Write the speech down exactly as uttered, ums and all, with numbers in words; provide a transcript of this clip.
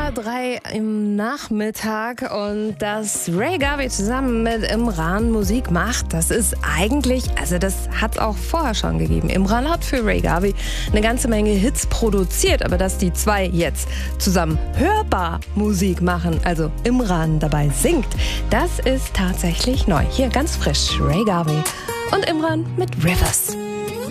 Uhr drei im Nachmittag und dass Ray Garvey zusammen mit Imran Musik macht, das ist eigentlich, also das hat es auch vorher schon gegeben. Imran hat für Ray Garvey eine ganze Menge Hits produziert, aber dass die zwei jetzt zusammen hörbar Musik machen, also Imran dabei singt, das ist tatsächlich neu. Hier ganz frisch Ray Garvey und Imran mit Rivers.